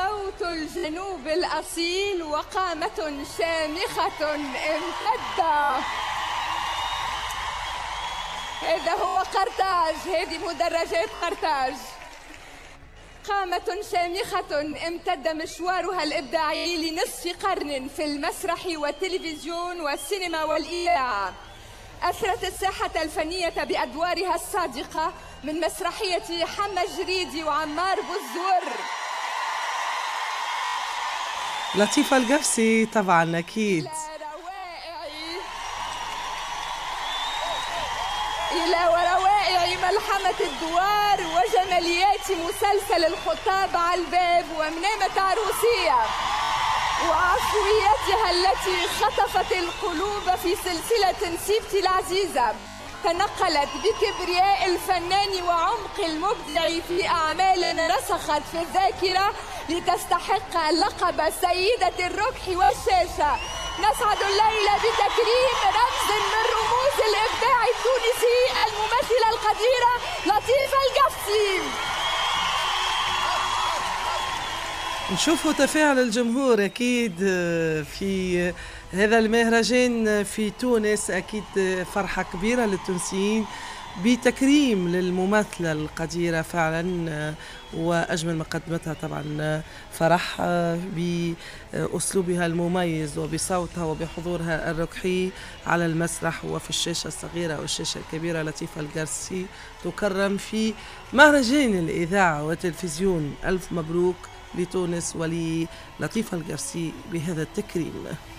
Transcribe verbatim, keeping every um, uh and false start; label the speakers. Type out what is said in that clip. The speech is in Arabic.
Speaker 1: صوت الجنوب الأصيل وقامة شامخة امتدة. هذا هو قرطاج، هذه مدرجات قرطاج. قامة شامخة امتد مشوارها الإبداعي لنصف قرن في المسرح والتلفزيون والسينما والإذاعة. أثرت الساحة الفنية بأدوارها الصادقة من مسرحية حما الجريدي وعمار بوزور.
Speaker 2: لطيفة القفصي طبعا أكيد.
Speaker 1: إلى وروائع ملحمة الدوار وجماليات مسلسل الخطاب على الباب ومنامة عروسية وعفويتها التي خطفت القلوب في سلسلة سيبتي العزيزة. تنقلت بكبرياء الفنان وعمق المبدع في أعمال رسخت في الذاكرة لتستحق لقب سيدة الركح والشاشة. نسعد الليلة بتكريم رمز من رموز الإبداع التونسي، الممثلة القديرة لطيفة القفصي.
Speaker 2: نشوفوا تفاعل الجمهور أكيد في هذا المهرجان في تونس، أكيد فرحة كبيرة للتونسيين بتكريم للممثلة القديرة فعلا، وأجمل ما قدمتها طبعا فرح بأسلوبها المميز وبصوتها وبحضورها الركحي على المسرح وفي الشاشة الصغيرة والشاشة الكبيرة. لطيفة القرسي تكرم في مهرجان الإذاعة والتلفزيون. ألف مبروك لتونس وللطيفة القرسي بهذا التكريم.